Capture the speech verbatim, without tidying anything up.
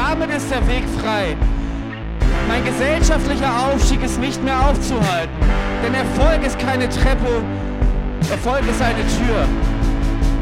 damit ist der Weg frei. Mein gesellschaftlicher Aufstieg ist nicht mehr aufzuhalten, denn Erfolg ist keine Treppe, Erfolg ist eine Tür.